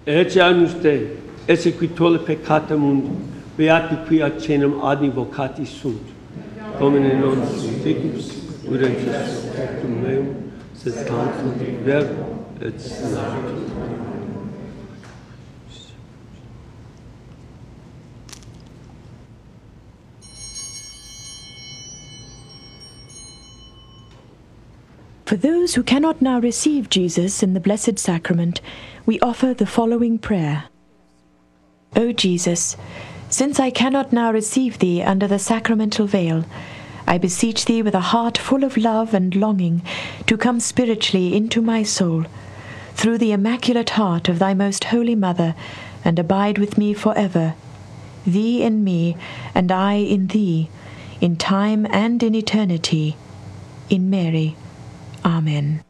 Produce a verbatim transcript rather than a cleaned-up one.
Ece annuste, esse qui tolle peccata mundi, beati qui accenum adni vocati sunt. Domine non siticus, urem Christus tectum meum, sed tantum verbo et spiritus. For those who cannot now receive Jesus in the Blessed Sacrament, we offer the following prayer. O Jesus, since I cannot now receive Thee under the sacramental veil, I beseech Thee with a heart full of love and longing to come spiritually into my soul, through the Immaculate Heart of Thy Most Holy Mother, and abide with me forever, Thee in me, and I in Thee, in time and in eternity. In Mary. Amen.